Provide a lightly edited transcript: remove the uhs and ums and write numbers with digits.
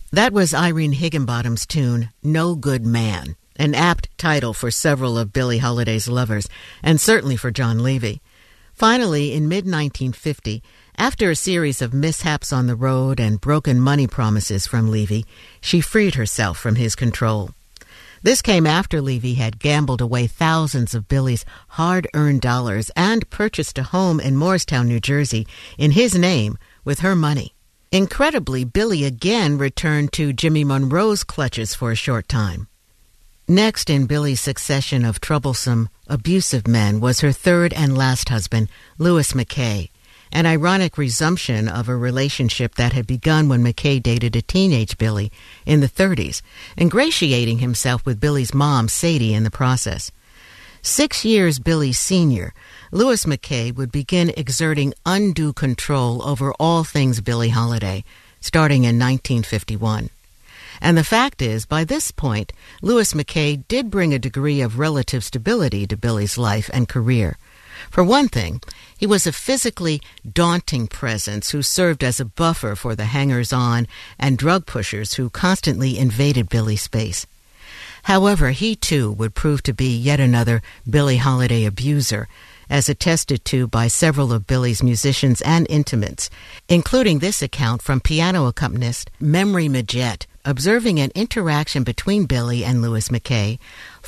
That was Irene Higginbottom's tune, No Good Man, an apt title for several of Billie Holiday's lovers, and certainly for John Levy. Finally, in mid-1950, after a series of mishaps on the road and broken money promises from Levy, she freed herself from his control. This came after Levy had gambled away thousands of Billie's hard-earned dollars and purchased a home in Morristown, New Jersey, in his name with her money. Incredibly, Billie again returned to Jimmy Monroe's clutches for a short time. Next in Billie's succession of troublesome, abusive men was her third and last husband, Louis McKay, an ironic resumption of a relationship that had begun when McKay dated a teenage Billie in the 30s, ingratiating himself with Billie's mom, Sadie, in the process. 6 years Billie's senior, Louis McKay would begin exerting undue control over all things Billie Holiday, starting in 1951. And the fact is, by this point, Louis McKay did bring a degree of relative stability to Billie's life and career. For one thing, he was a physically daunting presence who served as a buffer for the hangers-on and drug pushers who constantly invaded Billie's space. However, he too would prove to be yet another Billie Holiday abuser, as attested to by several of Billie's musicians and intimates, including this account from piano accompanist Memory Majette, observing an interaction between Billie and Louis McKay